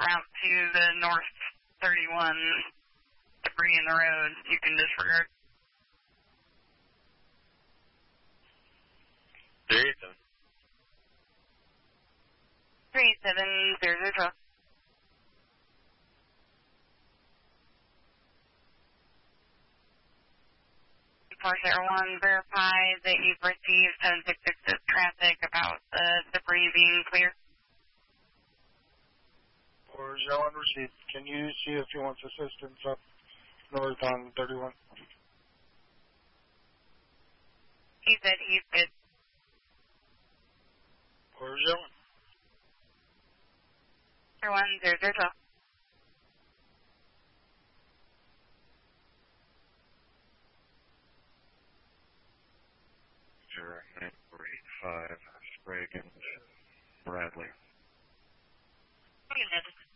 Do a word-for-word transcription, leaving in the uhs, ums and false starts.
route to the north thirty-one debris in the road you can disregard. three eight seven. three eight seven zero zero twelve. four zero one, verify that you've received seven six six traffic about the debris being clear. four zero one received. Can you see if he wants assistance up north on thirty-one? He said he's good. four zero one. zero one zero zero twelve. zero nine four eight five, Sprague and Bradley. Okay,